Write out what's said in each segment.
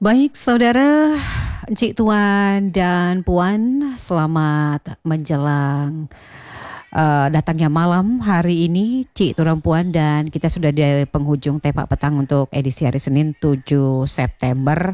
Baik saudara, Encik Tuan dan Puan, selamat menjelang datangnya malam hari ini, Cik Tuan Puan, dan kita sudah di penghujung Tepak Petang untuk edisi hari Senin 7 September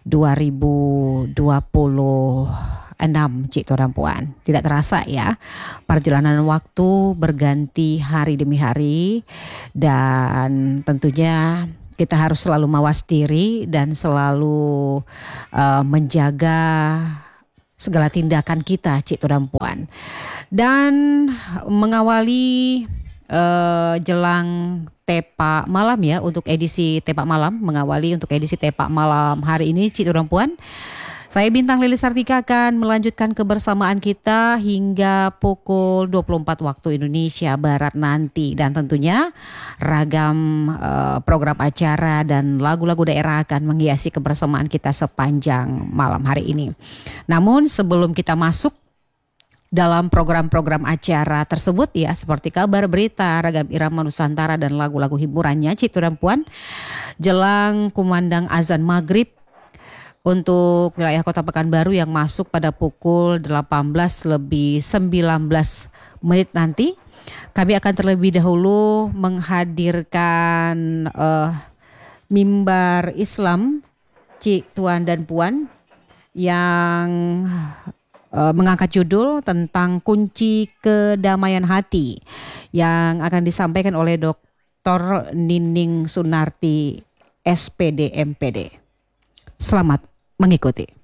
2026, Cik Tuan Puan. Tidak terasa ya, perjalanan waktu berganti hari demi hari, dan tentunya kita harus selalu mawas diri dan selalu menjaga segala tindakan kita, Cik Tuan Puan. Dan mengawali jelang Tepak Malam ya, untuk edisi Tepak Malam, mengawali untuk edisi Tepak Malam hari ini, Cik Tuan Puan. Saya Bintang Lilis Sartika akan melanjutkan kebersamaan kita hingga pukul 24 waktu Indonesia Barat nanti. Dan tentunya ragam program acara dan lagu-lagu daerah akan menghiasi kebersamaan kita sepanjang malam hari ini. Namun sebelum kita masuk dalam program-program acara tersebut ya, seperti kabar berita, ragam irama Nusantara dan lagu-lagu hiburannya, Cik Tuan Puan, jelang kumandang azan maghrib untuk wilayah Kota Pekanbaru yang masuk pada pukul 18:19 nanti, kami akan terlebih dahulu menghadirkan mimbar Islam, Cik Tuan dan Puan, yang mengangkat judul tentang kunci kedamaian hati yang akan disampaikan oleh Dr. Nining Sunarti, SPD MPD. Selamat mengikuti.